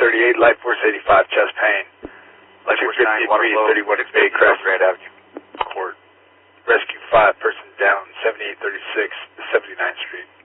38, Life Force 85, chest pain. Life Force 53, 31 Bay Crest, Grand Avenue. Court. Rescue 5, person down, 7836, 79th Street.